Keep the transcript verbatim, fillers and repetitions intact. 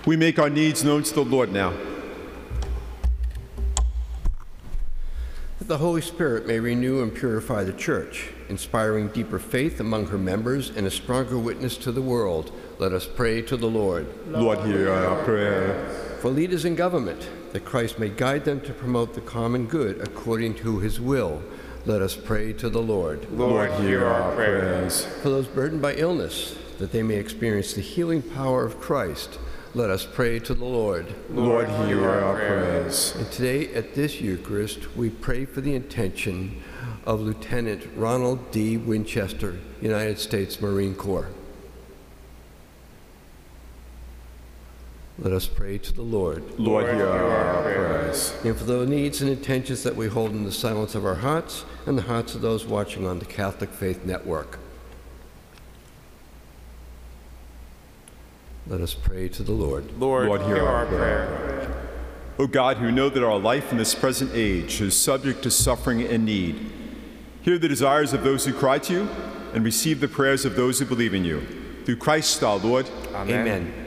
We make our needs known to the Lord now. That the Holy Spirit may renew and purify the Church, inspiring deeper faith among her members and a stronger witness to the world, let us pray to the Lord. Lord, hear our prayer. For leaders in government, that Christ may guide them to promote the common good according to his will, let us pray to the Lord. Lord, hear our prayers. For those burdened by illness, that they may experience the healing power of Christ, let us pray to the Lord. Lord, hear our prayers. And today at this Eucharist, we pray for the intention of Lieutenant Ronald D. Winchester, United States Marine Corps. Let us pray to the Lord. Lord, hear our prayers. And for the needs and intentions that we hold in the silence of our hearts and the hearts of those watching on the Catholic Faith Network. Let us pray to the Lord. Lord, Lord, hear our prayer. O God, who know that our life in this present age is subject to suffering and need, hear the desires of those who cry to you and receive the prayers of those who believe in you. Through Christ our Lord. Amen. Amen.